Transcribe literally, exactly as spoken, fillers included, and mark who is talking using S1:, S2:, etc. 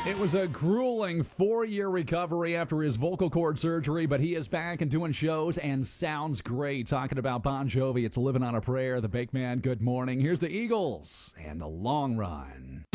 S1: It was a grueling four-year recovery after his vocal cord surgery, but he is back and doing shows and sounds great. Talking about Bon Jovi, it's Living on a Prayer. The Big Man, good morning. Here's the Eagles and The Long Run.